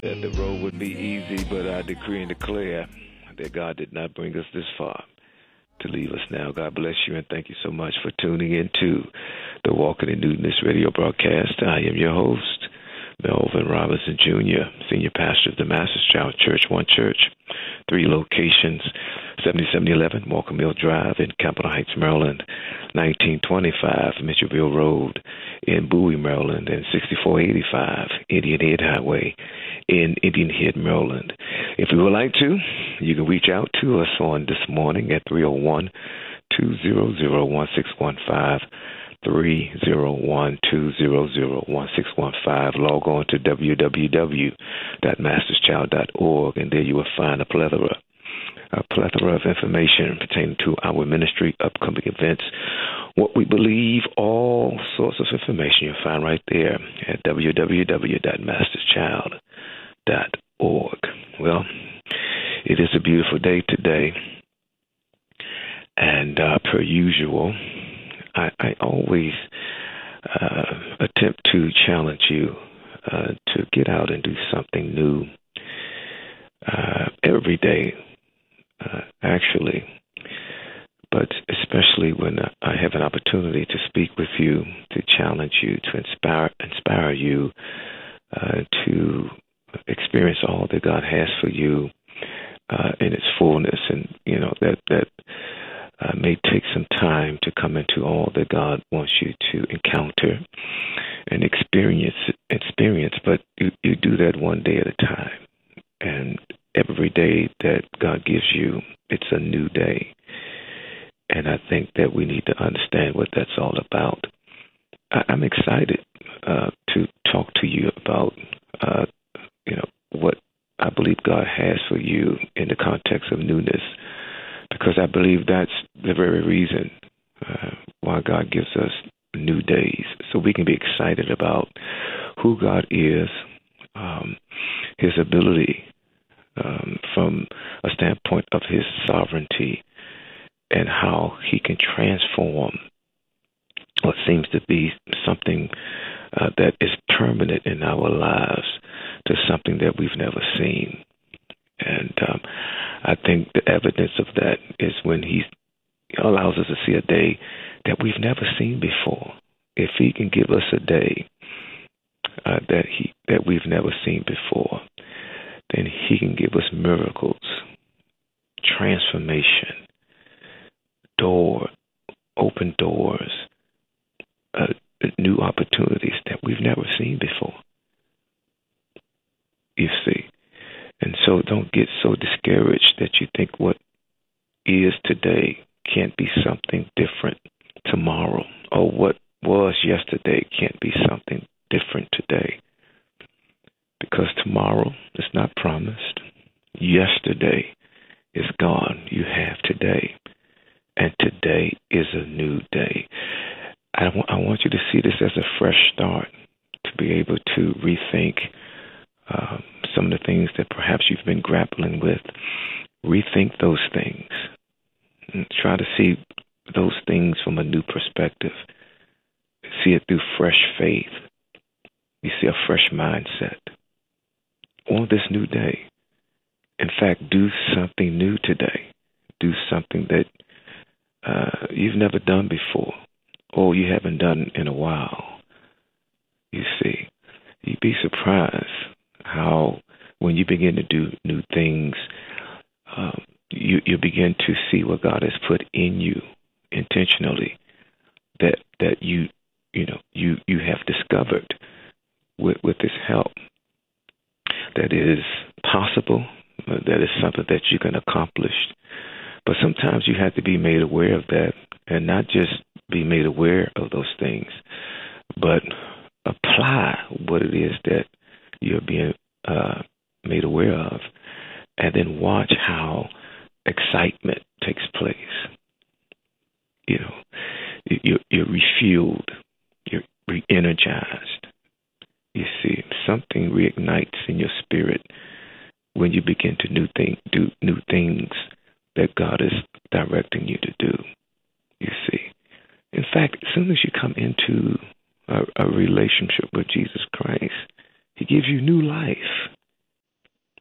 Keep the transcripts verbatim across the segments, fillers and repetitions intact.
that the road would be easy, but I decree and declare that God did not bring us this far to leave us now. God bless you, and thank you so much for tuning in to the Walking in Newness radio broadcast. I am your host, Melvin Robinson Junior, Senior Pastor of the Master's Child Church, One Church, three locations, seventy-seven eleven Walker Mill Drive in Capitol Heights, Maryland, nineteen twenty-five Mitchellville Road in Bowie, Maryland, and sixty-four eighty-five Indian Head Highway in Indian Head, Maryland. If you would like to, you can reach out to us on this morning at three oh one, two hundred, one six one five, three oh one, two hundred, one six one five. Log on to w w w dot masters child dot org, and there you will find a plethora a plethora of information pertaining to our ministry, upcoming events, what we believe, all sorts of information you'll find right there at w w w dot masters child dot org. Well, it is a beautiful day today, and uh, per usual, I, I always uh, attempt to challenge you uh, to get out and do something new uh, every day, uh, actually, but especially when I have an opportunity to speak with you, to challenge you, to inspire inspire you uh, to experience all that God has for you uh, in its fullness, and you know that that. Uh, may take some time to come into all that God wants you to encounter and experience, experience, but you, you do that one day at a time. And every day that God gives you, it's a new day. And I think that we need to understand what that's all about. I, I'm excited uh, to talk to you about, uh, you know, what I believe God has for you in the context of newness, because I believe that's the very reason uh, why God gives us new days, so we can be excited about who God is, um, his ability um, from a standpoint of his sovereignty, and how he can transform what seems to be something uh, that is permanent in our lives to something that we've never seen. And um, I think the evidence of that is when he allows us to see a day that we've never seen before. If he can give us a day uh, that he that we've never seen before, then he can give us miracles, transformation, door, open doors, uh, new opportunities that we've never seen before. You see. And so don't get so discouraged that you think what is today can't be something different tomorrow, or what was yesterday can't be something different today. Because tomorrow is not promised. Yesterday is gone. You have today. And today is a new day. I, w- I want you to see this as a fresh start, to be able to rethink Um, some of the things that perhaps you've been grappling with. Rethink those things. And try to see those things from a new perspective. See it through fresh faith. You see a fresh mindset on this new day. In fact, do something new today. Do something that uh, you've never done before, or you haven't done in a while. You see, you'd be surprised how when you begin to do new things, um, you, you begin to see what God has put in you intentionally, that that you you know you, you have discovered with, with His help, that it is possible, that is something that you can accomplish. But sometimes you have to be made aware of that, and not just be made aware of those things, but apply what it is that you're being uh, made aware of, and then watch how excitement takes place. You know, you're, you're refueled, you're re-energized. You see, something reignites in your spirit when you begin to new thing, do new things that God is directing you to do. You see, in fact, as soon as you come into a, a relationship with Jesus Christ, He gives you new life.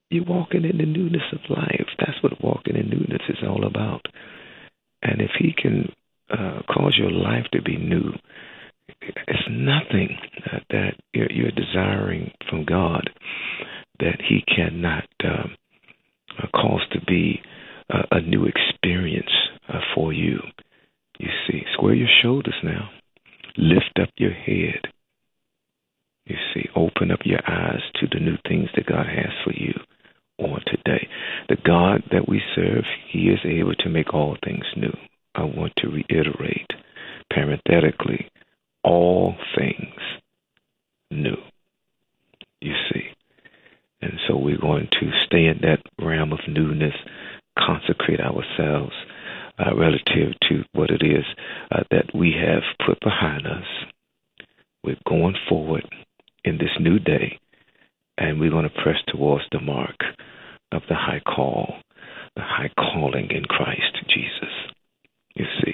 you're walking in the newness of life. That's what walking in newness is all about. And if he can uh, cause your life to be new, it's nothing uh, that you're, you're desiring from God that he cannot um, uh, cause to be uh, a new experience uh, for you. You see, square your shoulders now. Lift up your head. You see, open up your eyes to the new things that God has for you on today. The God that we serve, he is able to make all things new. I want to reiterate, parenthetically, all things new. You see. And so we're going to stay in that realm of newness, consecrate ourselves uh, relative to what it is uh, that we have put behind us. We're going forward in this new day, and we're going to press towards the mark of the high call, the high calling in Christ Jesus. You see.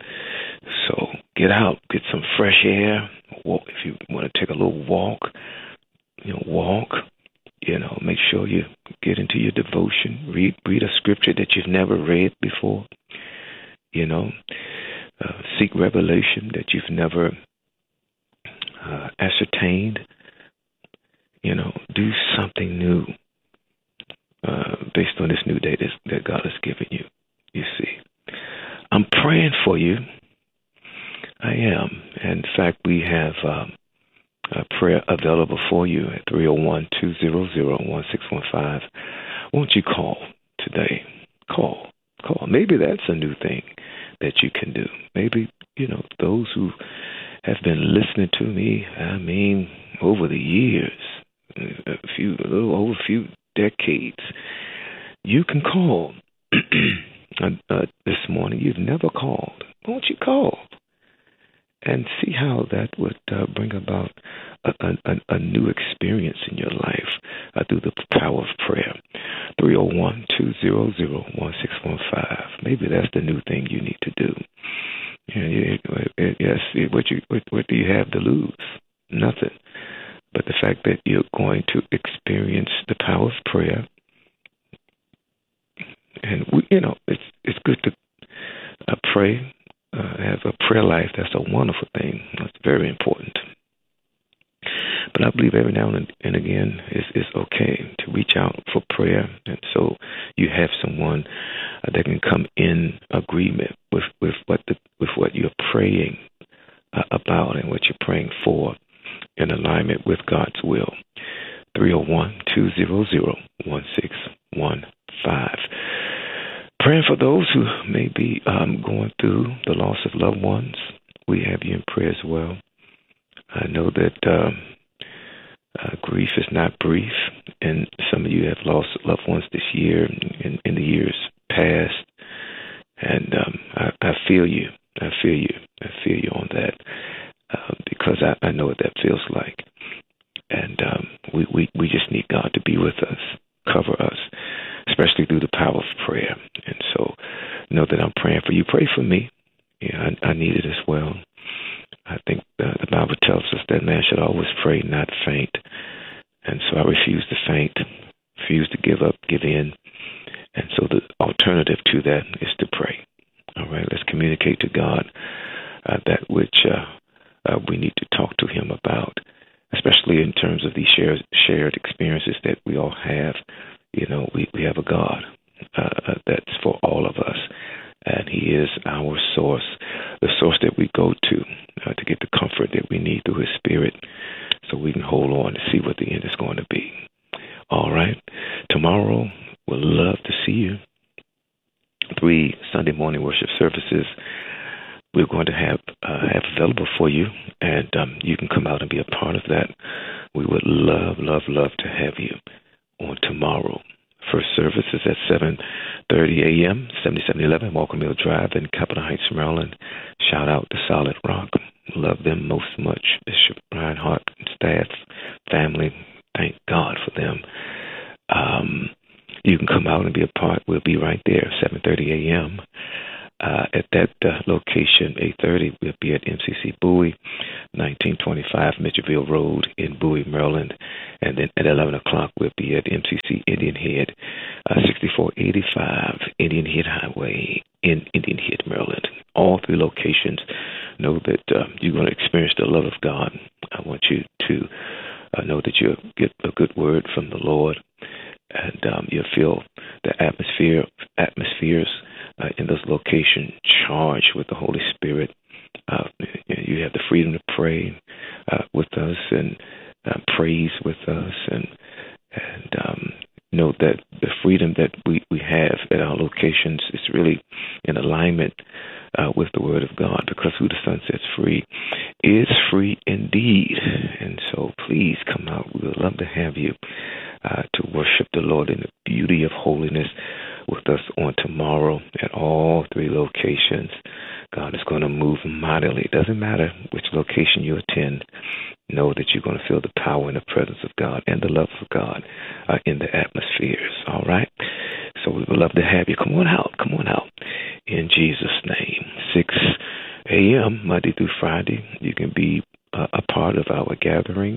So get out, get some fresh air. Walk, if you want to take a little walk, you know, walk. You know, make sure you get into your devotion. Read read a scripture that you've never read before. You know, uh, seek revelation that you've never uh, ascertained. You know, do something new uh, based on this new day that, that God has given you. You see, I'm praying for you. I am. In fact, we have um, a prayer available for you at three oh one, two hundred, one six one five. Won't you call today? Call. Call. Maybe that's a new thing that you can do. Maybe, you know, those who have been listening to me, I mean, over the years, a few, a little over a few decades, you can call. uh, this morning, you've never called. Won't you call? And see how that would uh, bring about a, a, a new experience in your life uh, through the power of prayer. three oh one, two hundred, one six one five. Maybe that's the new thing you need to do. Yeah, yes, what, you, what, what do you have to lose? Nothing. But the fact that you're going to experience the power of prayer. And, we, you know, it's, it's good to uh, pray. Uh, have a prayer life. That's a wonderful thing. That's very important. But I believe every now and, and again it's, it's okay to reach out for prayer, and so you have someone uh, that can come in agreement with, with what the, with what you're praying uh, about and what you're praying for, in alignment with God's will. three oh one, two hundred, one six one five. Praying for those who may be um, going through the loss of loved ones. We have you in prayer as well. I know that um, uh, grief is not brief, and some of you have lost loved ones this year and in the years past. And um, I, I feel you. I feel you. I feel you on that uh, because I, I know what that feels like. And um, we, we, we just need God to be with us, cover us, especially through the power of prayer. And so know that I'm praying for you. Pray for me. Yeah, I, I need it as well. I think uh, the Bible tells us that man should always pray, not faint. And so I refuse to faint, refuse to give up, give in. And so the alternative to that is to pray. All right, let's communicate to God uh, that which uh, uh, we need to talk to him about, especially in terms of these shared, shared experiences that we all have. You know, we, we have a God uh, that's for all of us, and he is our source, the source that we go to uh, to get the comfort that we need through his spirit, so we can hold on and see what the end is going to be. All right. Tomorrow, we'll love to see you. Three Sunday morning worship services we're going to have uh, have available for you, and um, you can come out and be a part of that. We would love, love, love to have you on tomorrow. First service is at seven thirty a.m., seventy-seven eleven Walker Mill Drive in Capitol Heights, Maryland. Shout out to Solid Rock. Love them most much. Bishop Brian Hart and staff, family, thank God for them. Um, you can come out and be a part. We'll be right there, seven thirty a.m. Uh, at that uh, location, eight thirty, we'll be at M C C Bowie, nineteen twenty-five Mitchellville Road in Bowie, Maryland. And then at eleven o'clock, we'll be at M C C Indian Head, uh, sixty-four eighty-five Indian Head Highway in Indian Head, Maryland. All three locations. Know that uh, you're going to experience the love of God. I want you to uh, know that you'll get a good word from the Lord, and um, you'll feel the atmosphere, atmospheres uh, in those locations charged with the Holy Spirit. Uh, you have the freedom to pray uh, with us and uh, praise with us, and and um, know that the freedom that we, we have at our locations is really in alignment uh, with the Word of God, because who the Son sets free is free indeed. And so please come out. We would love to have you uh, to worship the Lord in the beauty of holiness with us on tomorrow at all three locations. God is going to move mightily. It doesn't matter which location you attend. Know that you're going to feel the power and the presence of God and the love of God uh, in the atmospheres. All right? So we would love to have you. Come on out. Come on out. In Jesus' name. six a.m. Monday through Friday. You can be uh, a part of our gathering,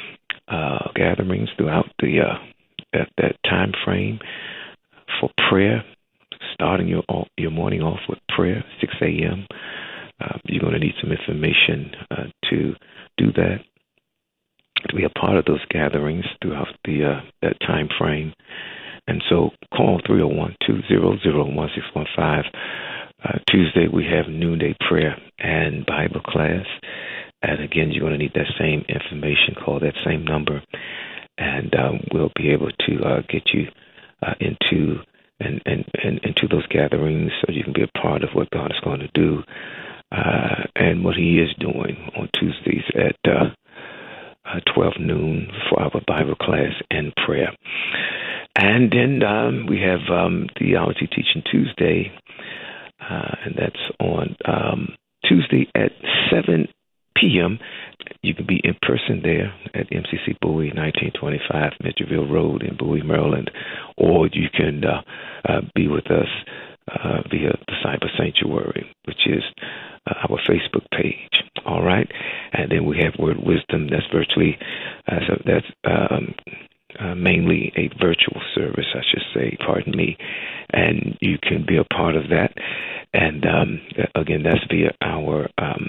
uh, gatherings throughout the uh, that, that time frame for prayer. Starting your your morning off with prayer, six a.m. Uh, you're going to need some information uh, to do that, to be a part of those gatherings throughout the uh, that time frame. And so call three oh one, two hundred, one six one five. Uh, Tuesday, we have noonday prayer and Bible class. And again, you're going to need that same information. Call that same number, and um, we'll be able to uh, get you uh, into And, and, and into those gatherings so you can be a part of what God is going to do uh, and what he is doing on Tuesdays at uh, uh, twelve noon for our Bible class and prayer. And then um, we have um, Theology Teaching Tuesday, uh, and that's on um, Tuesday at seven p.m. You can be in person there at M C C Bowie, nineteen twenty-five Mitchellville Road in Bowie, Maryland, or you can uh, uh, be with us uh, via the Cyber Sanctuary, which is uh, our Facebook page. All right, and then we have Word Wisdom. That's virtually uh, so that's um, uh, mainly a virtual service, I should say. Pardon me, and you can be a part of that. And um, again, that's via our um,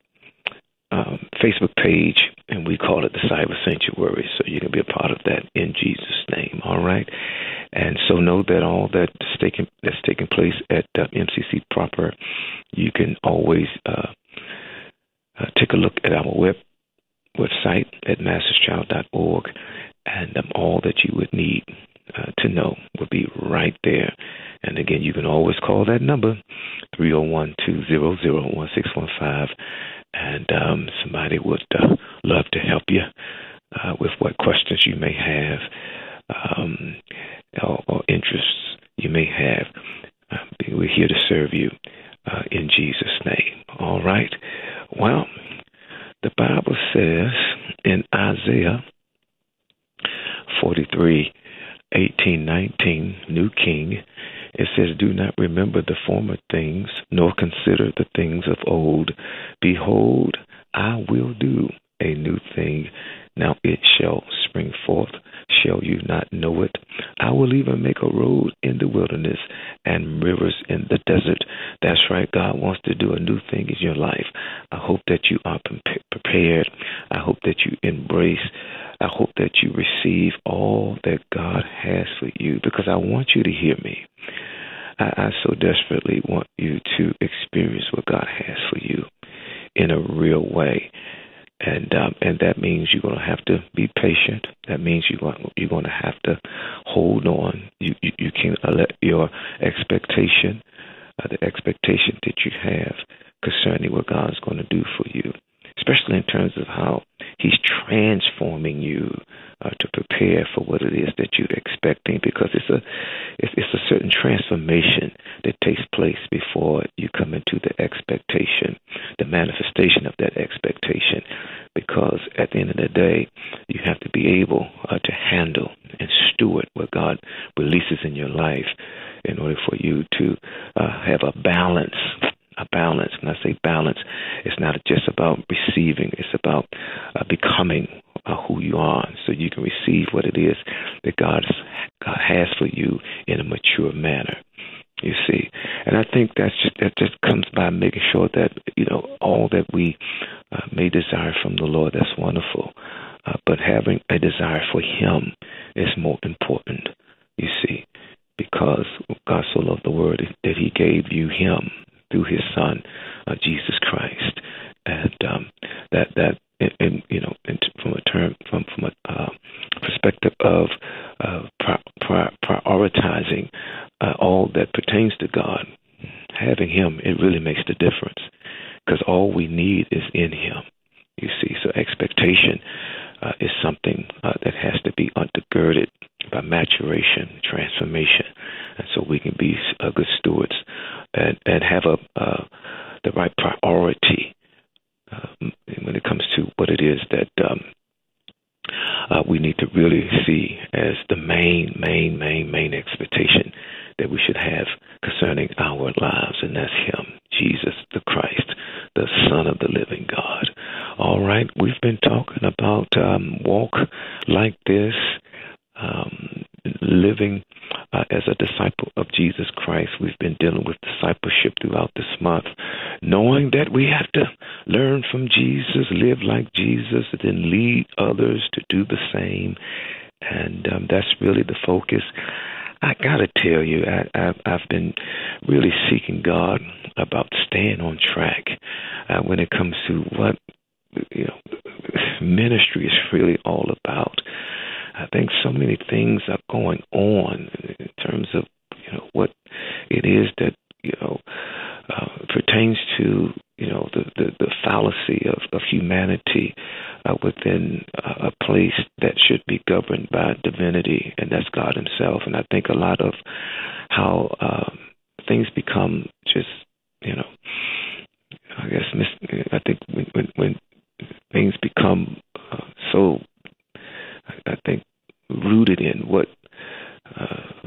Um, Facebook page, and we call it the Cyber Sanctuary, so you can be a part of that in Jesus' name. All right, and so know that all that's taking that's taking place at uh, M C C proper, you can always uh, uh, take a look at our web website at masterschild dot org, and um, all that you would need uh, to know will be right there. And again, you can always call that number, three oh one, two hundred, one six one five. And um, somebody would uh, love to help you uh, with what questions you may have um, or, or interests you may have. Uh, we're here to serve you uh, in Jesus' name. All right. Well, the Bible says in Isaiah forty-three, eighteen, nineteen, New King, it says, "Do not remember the former things, nor consider the things of old. Behold, I will do a new thing. Now it shall spring forth. Shall you not know it? I will even make a road in the wilderness and rivers in the desert." That's right. God wants to do a new thing in your life. I hope that you are prepared. I hope that you embrace. I hope that you receive all that God has for you, because I want you to hear me. I, I so desperately want you to experience what God has for you in a real way. And um, and that means you're going to have to be patient. That means you're going, you're going to have to hold on. You, you, you can't let your expectation, uh, the expectation that you have concerning what God's going to do for you, especially in terms of how he's transforming you uh, to prepare for what it is that you're expecting, because it's a it's, it's a certain transformation that takes place before you come into the expectation, the manifestation of that expectation, because at the end of the day, you have to be able uh, to handle and steward what God releases in your life in order for you to uh, have a balance. A balance. When I say balance, it's not just about receiving. It's about uh, becoming uh, who you are, so you can receive what it is that God, God has for you in a mature manner. You see, and I think that's just that just comes by making sure that you know all that we uh, may desire from the Lord. That's wonderful, uh, but having a desire for Him is more important. You see, because God so loved the world that He gave you Him through His Son, uh, Jesus Christ, and um, that that and, and you know, and from a term from from a uh, perspective of uh, pri- pri- prioritizing uh, all that pertains to God, having Him, it really makes the difference, because all we need is in Him. You see, so expectation uh, is something uh, that has to be undergirded by maturation, transformation, and so we can be uh, good stewards and, and have a uh, the right priority uh, when it comes to what it is that um, uh, we need to really see as the main, main, main, main expectation that we should have concerning our lives, and that's Him, Jesus the Christ, the Son of the living God. All right, we've been talking about um, walk like this, um, living uh, as a disciple of Jesus Christ. We've been dealing with discipleship throughout this month, knowing that we have to learn from Jesus, live like Jesus, and then lead others to do the same. And um, that's really the focus. I got to tell you, I, I've, I've been really seeking God about staying on track uh, when it comes to what you know ministry is really all about. I think so many things are going on in terms of you know what it is that you know uh, pertains to you know the the, the fallacy of, of humanity uh, within uh, a place that should be governed by divinity, and that's God Himself. And I think a lot of how um, things become just you know I guess mis- I think when when, when things become uh, so I think rooted in what uh,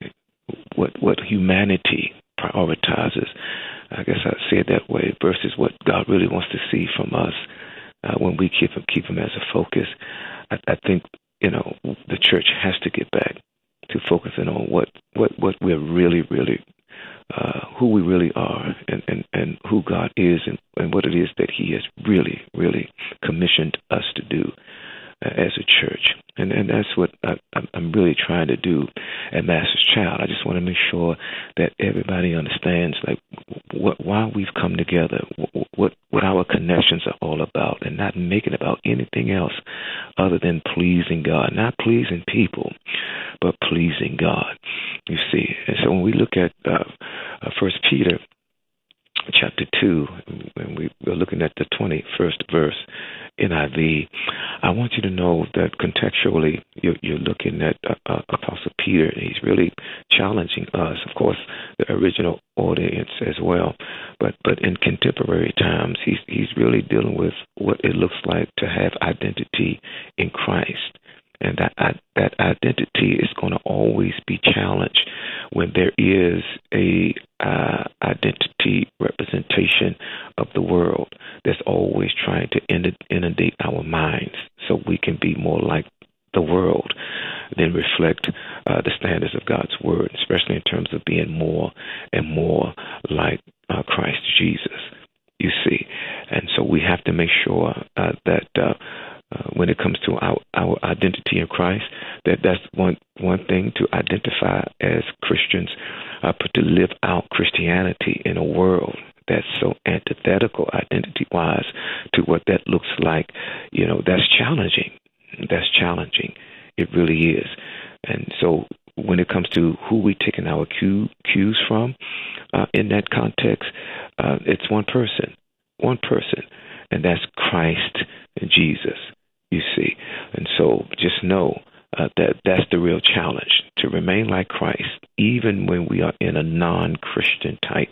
what what humanity prioritizes. I guess I'd say it that way versus what God really wants to see from us uh, when we keep him keep him as a focus. I, I think you know the church has to get back to focusing on what what what we're really really uh, who we really are and, and, and who God is and, and what it is that He has really really commissioned us to do uh, as a church. And and that's what I, I'm really trying to do at Master's Child. I just want to make sure that everybody understands like what why we've come together, what what our connections are all about, and not making it about anything else other than pleasing God, not pleasing people, but pleasing God. You see, and so when we look at uh, uh, First Peter chapter two, and we, we're looking at the twenty-first verse. N I V, I want you to know that contextually you're, you're looking at uh, uh, Apostle Peter, and he's really challenging us, of course, the original audience as well, but but in contemporary times, he's he's really dealing with what it looks like to have identity in Christ. And that that identity is going to always be challenged when there is a uh, identity representation of the world that's always trying to inundate our minds so we can be more like the world than reflect uh, the standards of God's word, especially in terms of being more and more like uh, Christ Jesus, you see. And so we have to make sure uh, that uh, Uh, when it comes to our, our identity in Christ, that that's one one thing to identify as Christians, uh, but to live out Christianity in a world that's so antithetical identity-wise to what that looks like, you know, that's challenging. That's challenging. It really is. And so when it comes to who we're taking our cue, cues from uh, in that context, uh, it's one person, one person, and that's Christ Jesus. You see, and so just know uh, that that's the real challenge, to remain like Christ, even when we are in a non-Christian type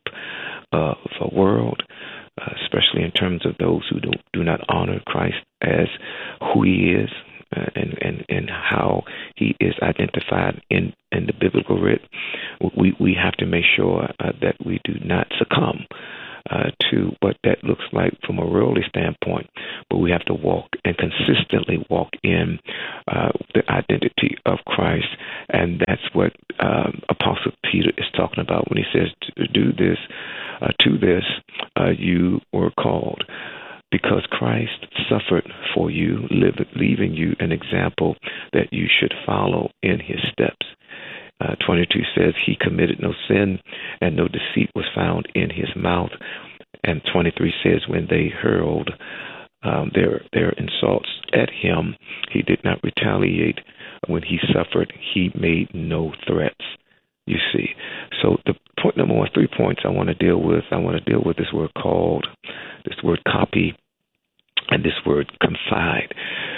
of a world, uh, especially in terms of those who do, do not honor Christ as who He is uh, and, and, and how He is identified in, in the biblical writ. we, we have to make sure uh, that we do not succumb uh, to what that looks like from a worldly standpoint, but we have to walk and consistently walk in uh, the identity of Christ. And that's what um, Apostle Peter is talking about when he says, to do this, uh, to this, uh, you were called. Because Christ suffered for you, live, leaving you an example that you should follow in his steps. Uh, twenty-two says he committed no sin and no deceit was found in his mouth. And twenty-three says when they hurled um, their their insults at him, he did not retaliate. When he suffered, he made no threats. You see. So the point number one, three points I want to deal with. I want to deal with this word called, this word copy, and this word confide.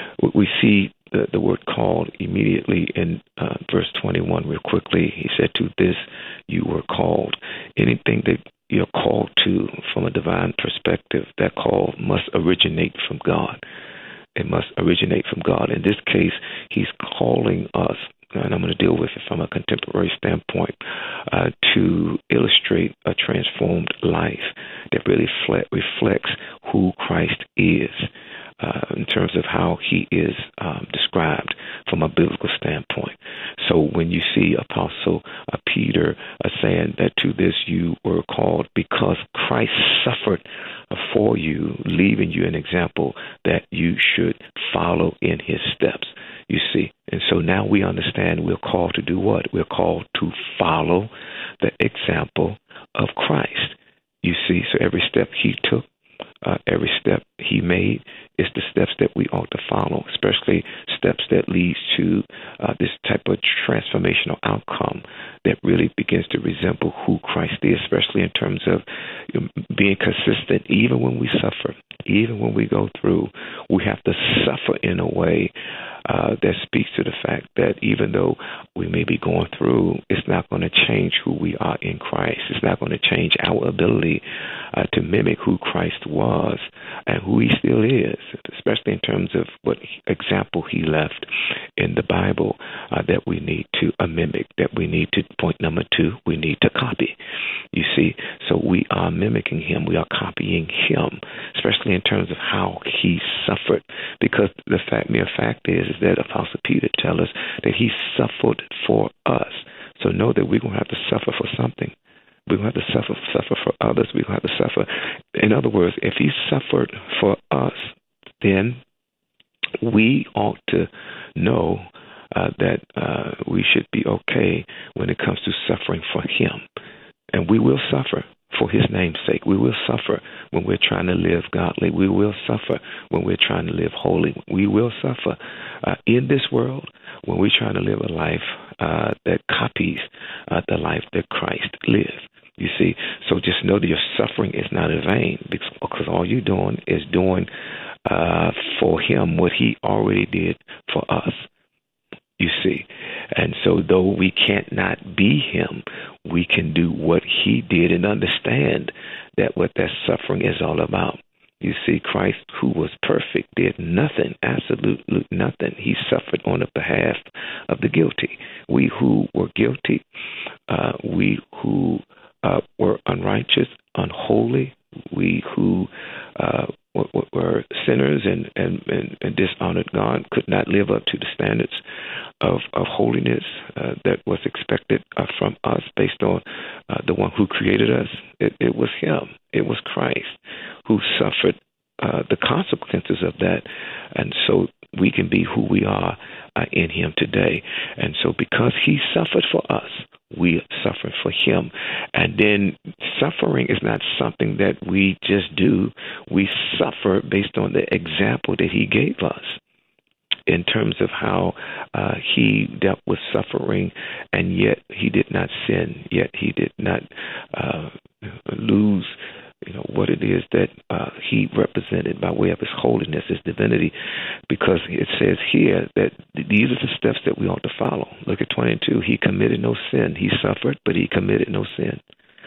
We see the, the word called immediately in uh, verse twenty-one real quickly. He said, to this you were called. Anything that you're called to from a divine perspective, that call must originate from God. It must originate from God. In this case, he's calling us, and I'm going to deal with it from a contemporary standpoint, uh, to illustrate a transformed life that really fle- reflects who Christ is uh, in terms of how he is um, described from a biblical standpoint. So when you see Apostle uh, Peter uh, saying that to this you were called because Christ suffered for you, leaving you an example that you should follow in his steps. You see, and so now we understand we're called to do what? We're called to follow the example of Christ. You see, so every step he took, uh, every step he made is the steps that we ought to follow, especially steps that leads to uh, this type of transformational outcome that really begins to resemble who Christ is, especially in terms of you know, being consistent even when we suffer, even when we go through. We have to suffer in a way uh, that speaks to the fact that even though we may be going through, it's not going to change who we are in Christ. It's not going to change our ability uh, to mimic who Christ was and who he still is, especially in terms of what example he left in the Bible uh, that we need to uh, mimic, that we need to, point number two, we need to copy. You see, so we are mimicking him. We are copying him, especially in terms of how he suffered, because the fact, mere fact is, is that Apostle Peter tells us that he suffered for us. So know that we're going to have to suffer for something. We're going to have to suffer, suffer for others. We're going to have to suffer. In other words, if he suffered for us, then we ought to know uh, that uh, we should be okay when it comes to suffering for him. And we will suffer for his name's sake. We will suffer when we're trying to live godly. We will suffer when we're trying to live holy. We will suffer uh, in this world when we're trying to live a life uh, that copies uh, the life that Christ lived. You see, so just know that your suffering is not in vain, because all you're doing is doing uh, for him what he already did for us. You see, and so though we can't not be him, we can do what he did and understand that what that suffering is all about. You see, Christ, who was perfect, did nothing, absolutely nothing. He suffered on the behalf of the guilty. We who were guilty, uh, we who uh, were unrighteous, unholy, we who uh, were, were sinners and, and, and, and dishonored God, could not live up to the standards of, of holiness uh, that was expected uh, from us based on uh, the one who created us. It, it was him. It was Christ who suffered uh, the consequences of that. And so we can be who we are uh, in him today. And so because he suffered for us, we suffer for him. And then suffering is not something that we just do. We suffer based on the example that he gave us in terms of how uh, he dealt with suffering, and yet he did not sin, yet he did not uh, lose you know, what it is that uh, he represented by way of his holiness, his divinity, because it says here that these are the steps that we ought to follow. Look at twenty-two. He committed no sin. He suffered, but he committed no sin.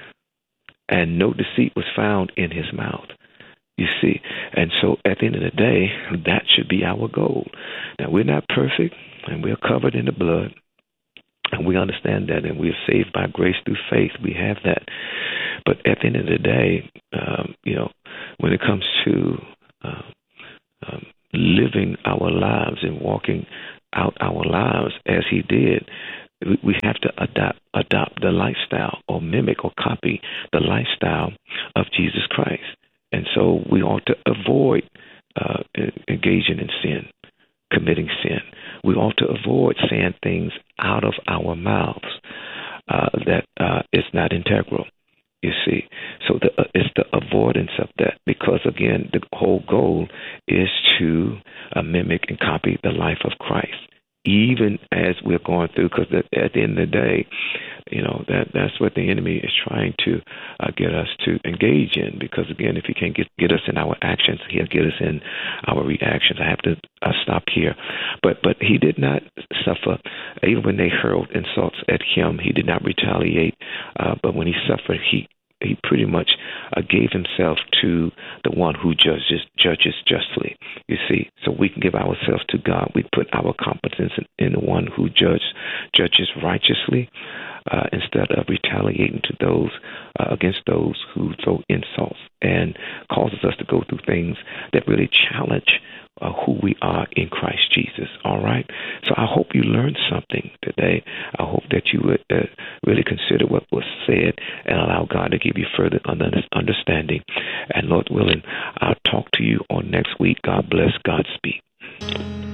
And no deceit was found in his mouth. You see, and so at the end of the day, that should be our goal. Now, we're not perfect, and we're covered in the blood, And we understand that, and we're saved by grace through faith. We have that. But at the end of the day, um, you know, when it comes to uh, um, living our lives and walking out our lives as he did, we we have to adopt adopt the lifestyle or mimic or copy the lifestyle of Jesus Christ. And so we ought to avoid uh, engaging in sin, committing sin. We ought to avoid saying things out of our mouths uh, that uh, is not integral. You see, so the, uh, it's the avoidance of that, because again, the whole goal is to uh, mimic and copy the life of Christ, even as we're going through. Because at, at the end of the day, you know that that's what the enemy is trying to uh, get us to engage in. Because again, if he can't get get us in our actions, he'll get us in our reactions. I have to uh, stop here, but but he did not suffer. Even when they hurled insults at him, he did not retaliate. Uh, but when he suffered, he he pretty much uh, gave himself to the one who judges judges justly. You see, so we can give ourselves to God. We put our competence in, in the one who judge, judges righteously, uh, instead of retaliating to those uh, against those who throw insults and causes us to go through things that really challenge uh, who we are in Christ Jesus. All right. So I hope you learned something today. I hope that you would uh, really consider what was said and allow God to give you further understanding. And Lord willing, I'll talk to you on next week. God bless. Godspeed.